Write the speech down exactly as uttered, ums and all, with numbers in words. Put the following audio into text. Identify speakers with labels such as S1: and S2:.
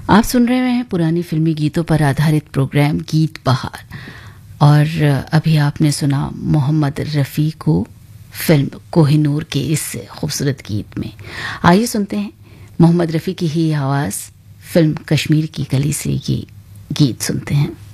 S1: आप सुन रहे हैं पुरानी फिल्मी गीतों पर आधारित प्रोग्राम गीत बहार, और अभी आपने सुना मोहम्मद रफ़ी को फिल्म कोहिनूर के इस खूबसूरत गीत में। आइए सुनते हैं मोहम्मद रफ़ी की ही आवाज़, फिल्म कश्मीर की कली से ये गीत सुनते हैं।